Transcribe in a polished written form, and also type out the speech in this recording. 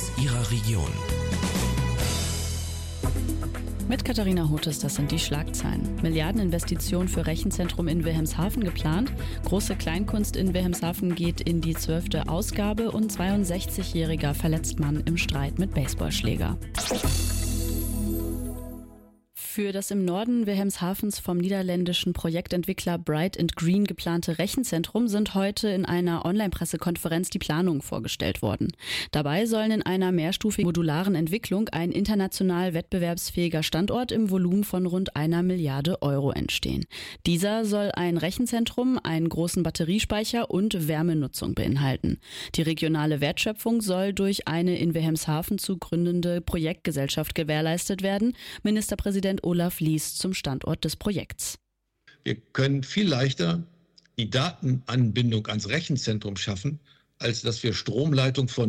aus Ihrer Region. Mit Katharina Hotes, das sind die Schlagzeilen. Milliardeninvestition für Rechenzentrum in Wilhelmshaven geplant. Große Kleinkunst in Wilhelmshaven geht in die 12. Ausgabe und 62-Jähriger verletzt Mann im Streit mit Baseballschläger. Für das im Norden Wilhelmshavens vom niederländischen Projektentwickler Bright & Green geplante Rechenzentrum sind heute in einer Online-Pressekonferenz die Planungen vorgestellt worden. Dabei sollen in einer mehrstufigen modularen Entwicklung ein international wettbewerbsfähiger Standort im Volumen von rund 1 Milliarde Euro entstehen. Dieser soll ein Rechenzentrum, einen großen Batteriespeicher und Wärmenutzung beinhalten. Die regionale Wertschöpfung soll durch eine in Wilhelmshaven zu gründende Projektgesellschaft gewährleistet werden. Ministerpräsident Olaf Lies zum Standort des Projekts. Wir können viel leichter die Datenanbindung ans Rechenzentrum schaffen, als dass wir Stromleitung von